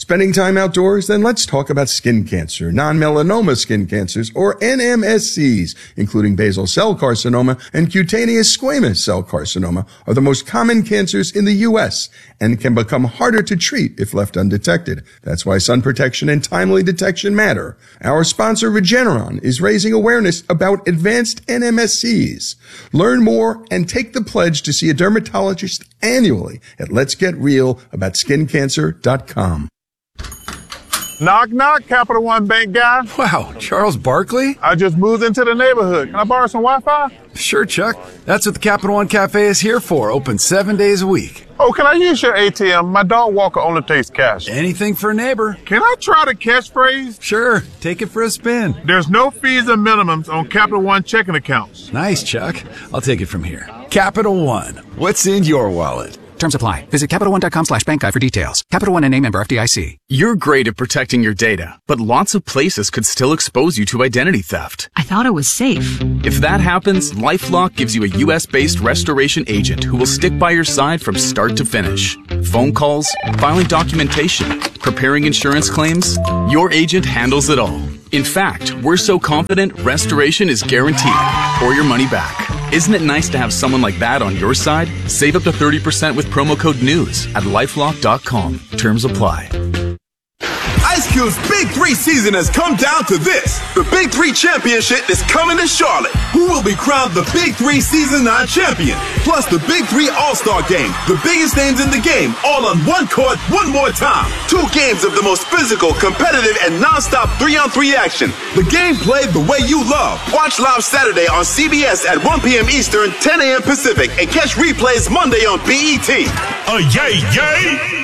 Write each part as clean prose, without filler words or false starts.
Spending time outdoors? Then let's talk about skin cancer. Non-melanoma skin cancers, or NMSCs, including basal cell carcinoma and cutaneous squamous cell carcinoma, are the most common cancers in the U.S. and can become harder to treat if left undetected. That's why sun protection and timely detection matter. Our sponsor, Regeneron, is raising awareness about advanced NMSCs. Learn more and take the pledge to see a dermatologist annually at letsgetrealaboutSkinCancer.com. Knock, knock, Capital One Bank guy. Wow, Charles Barkley? I just moved into the neighborhood. Can I borrow some Wi-Fi? Sure, Chuck. That's what the Capital One Cafe is here for. Open 7 days a week. Oh, can I use your ATM? My dog walker only takes cash. Anything for a neighbor. Can I try the catchphrase? Sure, take it for a spin. There's no fees or minimums on Capital One checking accounts. Nice, Chuck. I'll take it from here. Capital One. What's in your wallet? Terms apply. Visit CapitalOne.com/bankguide for details. Capital One and name member FDIC. You're great at protecting your data, but lots of places could still expose you to identity theft. I thought it was safe. If that happens, LifeLock gives you a U.S.-based restoration agent who will stick by your side from start to finish. Phone calls, filing documentation, preparing insurance claims, your agent handles it all. In fact, we're so confident restoration is guaranteed or your money back. Isn't it nice to have someone like that on your side? Save up to 30% with promo code NEWS at LifeLock.com. Terms apply. Ice Cube's Big 3 season has come down to this. The Big 3 Championship is coming to Charlotte. Who will be crowned the Big 3 Season 9 champion? Plus the Big 3 All-Star Game. The biggest names in the game, all on one court, one more time. 2 games of the most physical, competitive, and non-stop 3-on-3 action. The game played the way you love. Watch live Saturday on CBS at 1 p.m. Eastern, 10 a.m. Pacific, and catch replays Monday on BET. Yay, yay!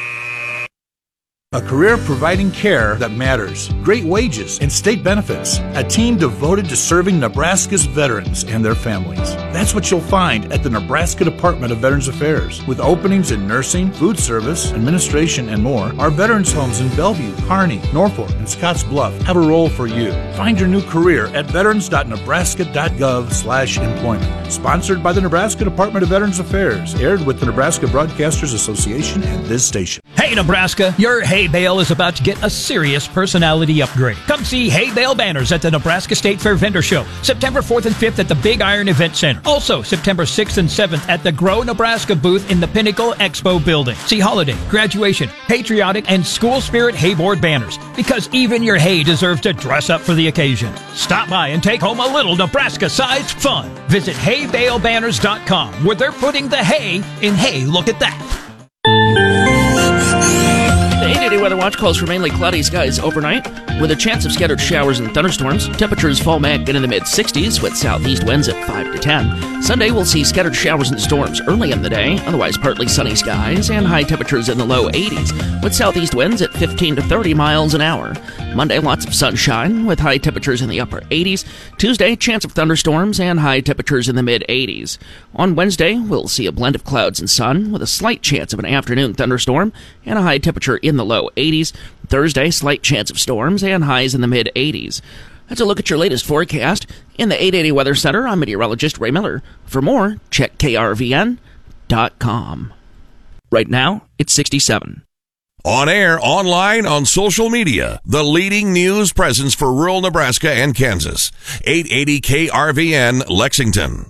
A career providing care that matters, great wages, and state benefits. A team devoted to serving Nebraska's veterans and their families. That's what you'll find at the Nebraska Department of Veterans Affairs. With openings in nursing, food service, administration, and more, our veterans homes in Bellevue, Kearney, Norfolk, and Scotts Bluff have a role for you. Find your new career at veterans.nebraska.gov/employment. Sponsored by the Nebraska Department of Veterans Affairs. Aired with the Nebraska Broadcasters Association and this station. Hey, Nebraska, your hay bale is about to get a serious personality upgrade. Come see hay bale banners at the Nebraska State Fair Vendor Show, September 4th and 5th at the Big Iron Event Center. Also, September 6th and 7th at the Grow Nebraska booth in the Pinnacle Expo building. See holiday, graduation, patriotic, and school spirit hay board banners, because even your hay deserves to dress up for the occasion. Stop by and take home a little Nebraska-sized fun. Visit haybalebanners.com, where they're putting the hay in Hey, Look at That. The 880 Weather Watch calls for mainly cloudy skies overnight, with a chance of scattered showers and thunderstorms. Temperatures fall back into the mid-60s with southeast winds at 5 to 10. Sunday, we'll see scattered showers and storms early in the day, otherwise partly sunny skies, and high temperatures in the low 80s, with southeast winds at 15 to 30 miles an hour. Monday, lots of sunshine, with high temperatures in the upper 80s. Tuesday, chance of thunderstorms and high temperatures in the mid-80s. On Wednesday, we'll see a blend of clouds and sun, with a slight chance of an afternoon thunderstorm and a high temperature in the low 80s. Thursday, slight chance of storms and highs in the mid-80s. That's a look at your latest forecast. In the 880 Weather Center, I'm meteorologist Ray Miller. For more, check krvn.com. Right now, it's 67. On air, online, on social media, the leading news presence for rural Nebraska and Kansas. 880 KRVN, Lexington.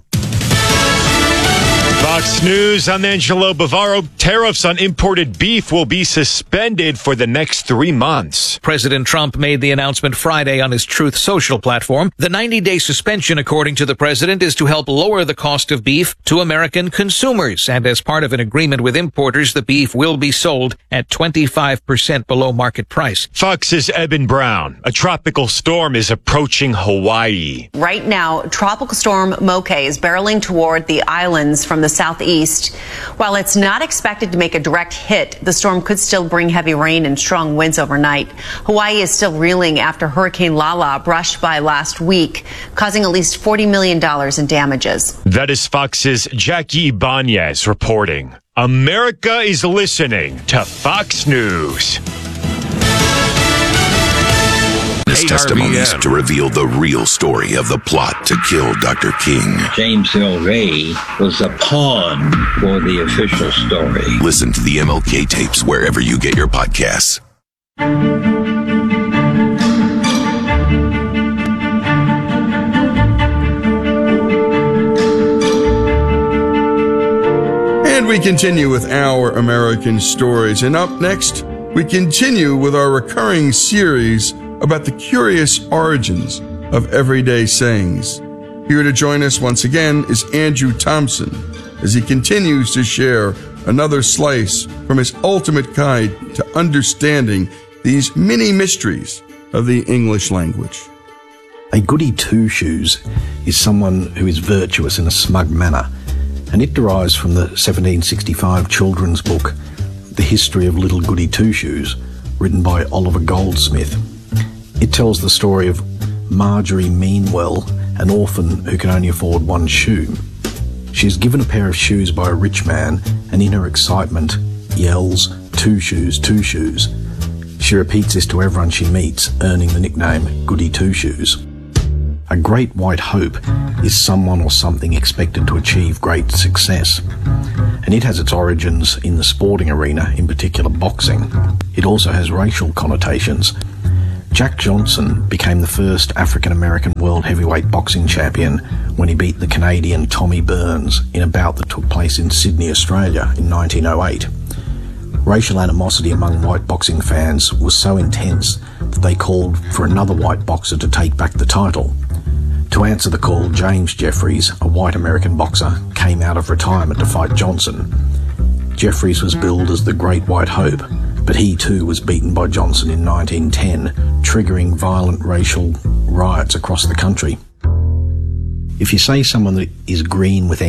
Fox News, I'm Angelo Bavaro. Tariffs on imported beef will be suspended for the next 3 months. President Trump made the announcement Friday on his Truth Social platform. The 90-day suspension, according to the president, is to help lower the cost of beef to American consumers. And as part of an agreement with importers, the beef will be sold at 25% below market price. Fox's Eben Brown. A tropical storm is approaching Hawaii. Right now, Tropical Storm Moke is barreling toward the islands from the southeast. While it's not expected to make a direct hit, the storm could still bring heavy rain and strong winds overnight. Hawaii is still reeling after Hurricane Lala brushed by last week, causing at least $40 million in damages. That is Fox's Jackie Ibanez reporting. America is listening to Fox News. Witness testimonies to reveal the real story of the plot to kill Dr. King. James Earl Ray was a pawn for the official story. Listen to the MLK tapes wherever you get your podcasts. And we continue with Our American Stories. And up next, we continue with our recurring series about the curious origins of everyday sayings. Here to join us once again is Andrew Thompson as he continues to share another slice from his ultimate guide to understanding these mini mysteries of the English language. A goody two-shoes is someone who is virtuous in a smug manner, and it derives from the 1765 children's book, The History of Little Goody Two-Shoes, written by Oliver Goldsmith. It tells the story of Marjorie Meanwell, an orphan who can only afford one shoe. She is given a pair of shoes by a rich man, and in her excitement yells, "Two shoes, two shoes." She repeats this to everyone she meets, earning the nickname Goody Two-Shoes. A great white hope is someone or something expected to achieve great success, and it has its origins in the sporting arena, in particular boxing. It also has racial connotations. Jack Johnson became the first African-American world heavyweight boxing champion when he beat the Canadian Tommy Burns in a bout that took place in Sydney, Australia in 1908. Racial animosity among white boxing fans was so intense that they called for another white boxer to take back the title. To answer the call, James Jeffries, a white American boxer, came out of retirement to fight Johnson. Jeffries was billed as the Great White Hope, but he too was beaten by Johnson in 1910, triggering violent racial riots across the country. If you say someone that is green with